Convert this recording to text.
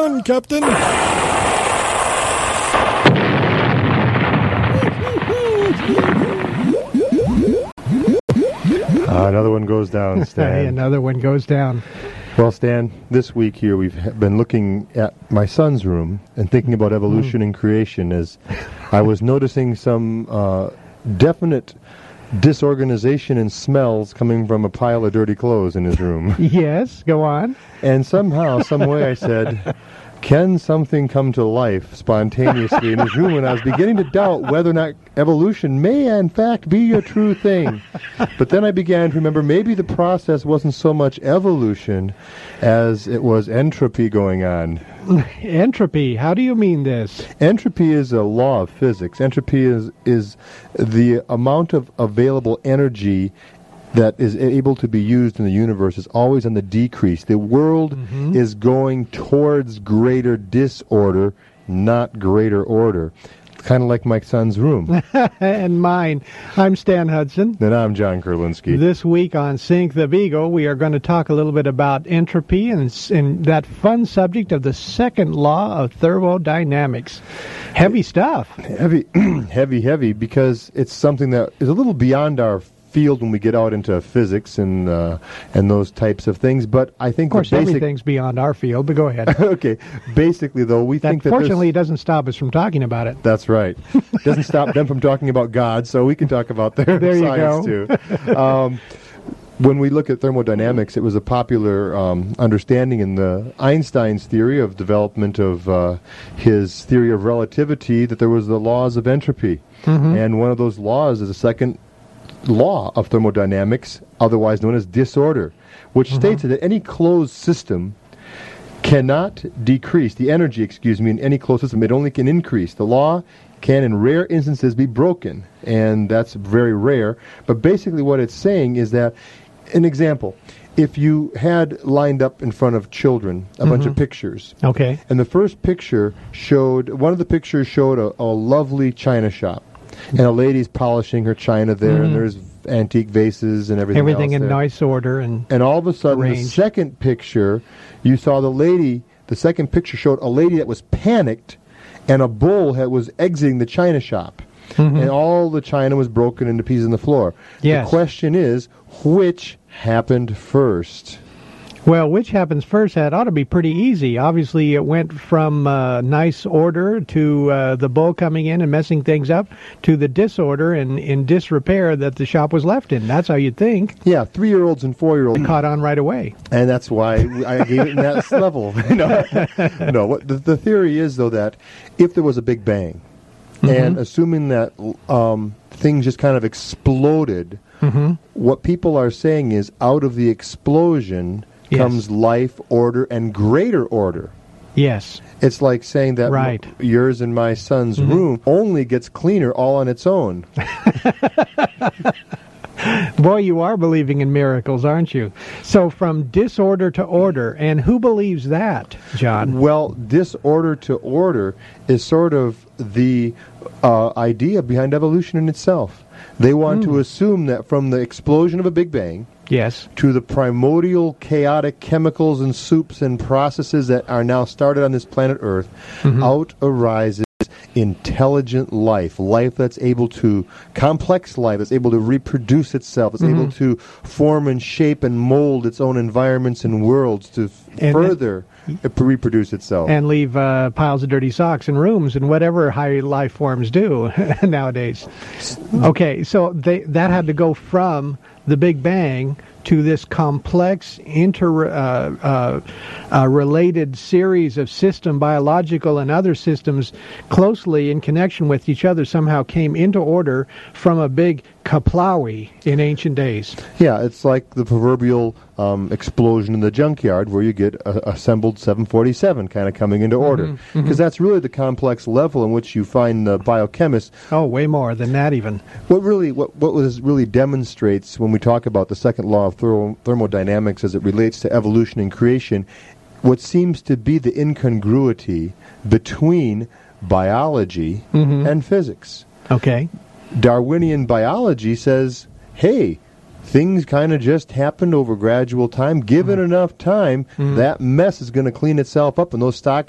on, Captain. Another one goes down, Stan. Another one goes down. Well, Stan, this week here we've been looking at my son's room and thinking about evolution and creation as I was noticing some definite disorganization and smells coming from a pile of dirty clothes in his room. Yes, go on. And somehow, some way I said, can something come to life spontaneously in his room? And I was beginning to doubt whether or not evolution may, in fact, be a true thing. But then I began to remember maybe the process wasn't so much evolution as it was entropy going on. Entropy? How do you mean this? Entropy is a law of physics. Entropy is the amount of available energy that is able to be used in the universe is always on the decrease. The world is going towards greater disorder, not greater order. It's kind of like my son's room. And mine. I'm Stan Hudson. And I'm John Kurlinski. This week on Sync the Beagle, we are going to talk a little bit about entropy and that fun subject of the second law of thermodynamics. Heavy stuff. Heavy, because it's something that is a little beyond our field when we get out into physics and those types of things, but I think of course everything's beyond our field. But go ahead. Okay, basically though we think that fortunately it doesn't stop us from talking about it. That's right. It doesn't stop them from talking about God, so we can talk about their science too. When we look at thermodynamics, it was a popular understanding in the Einstein's theory of development of his theory of relativity that there was the laws of entropy, and one of those laws is the second law of thermodynamics, otherwise known as disorder, which states that any closed system cannot decrease, the energy, in any closed system, it only can increase. The law can, in rare instances, be broken, and that's very rare. But basically what it's saying is that, an example, if you had lined up in front of children a bunch of pictures, okay, and the first picture showed, one of the pictures showed a lovely china shop, and a lady's polishing her china there, and there's antique vases and everything else in there. nice order. And all of a sudden, the second picture, you saw the second picture showed a lady that was panicked, and a bull was exiting the china shop. And all the china was broken into pieces on the floor. Yes. The question is, which happened first? Well, which happens first? That ought to be pretty easy. Obviously, it went from nice order to the bull coming in and messing things up to the disorder and in disrepair that the shop was left in. That's how you'd think. Yeah, 3-year-olds and 4-year-olds caught on right away. And that's why I gave it in that level. No, what the theory is, though, that if there was a Big Bang, and assuming that things just kind of exploded, what people are saying is out of the explosion comes life, order, and greater order. Yes. It's like saying that yours and my son's room only gets cleaner all on its own. Boy, you are believing in miracles, aren't you? So from disorder to order, and who believes that, John? Well, disorder to order is sort of the idea behind evolution in itself. They want to assume that from the explosion of a Big Bang, to the primordial chaotic chemicals and soups and processes that are now started on this planet Earth, out arises intelligent life that's able to, complex life, that's able to reproduce itself, that's able to form and shape and mold its own environments and worlds to further reproduce itself. And leave piles of dirty socks in rooms and whatever high life forms do nowadays. Okay, so that had to go from the Big Bang to this complex, related series of biological and other systems closely in connection with each other somehow came into order from a big kaplawi in ancient days. Yeah, it's like the proverbial explosion in the junkyard where you get assembled 747 kind of coming into order. Because that's really the complex level in which you find the biochemists. Oh, way more than that even. What really demonstrates when we talk about the second law of thermodynamics as it relates to evolution and creation, what seems to be the incongruity between biology and physics. Okay. Darwinian biology says, hey, things kind of just happened over gradual time. Given enough time, that mess is going to clean itself up, and those stock